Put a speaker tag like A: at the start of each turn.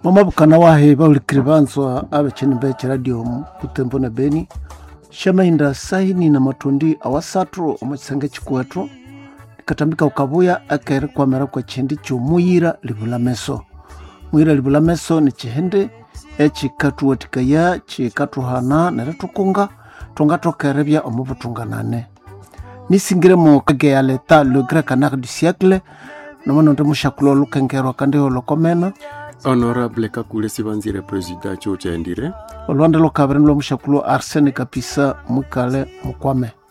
A: Mamabukana wahe baulikiri banzwa abecheni beche radio Butembo na Beni. Shamainda saini na matundi awasatro omachisanga chikuetro. Katambika ukabuya akere kwa mera kwa chindi chumuyira libulameso. Muyira libulameso ni chihende echi katu watikaya chi katu hana neretukunga tunga tokerebya omubutunganane. Nisingire mo kage ya leta le grand canard du siècle. Nomano nte mushakulo lukengero kande holokomena.
B: Honorable Kakule Sibanzire President Chocha Ndire.
A: Olwande lo kabren lo mushakulo Arsene Kapisa Mukale Mukwame.